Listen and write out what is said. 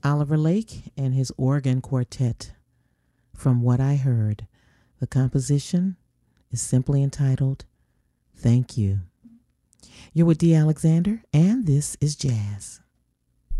Oliver Lake and his organ quartet. From what I heard, the composition is simply entitled Thank You. You're with D. Alexander, and this is Jazz.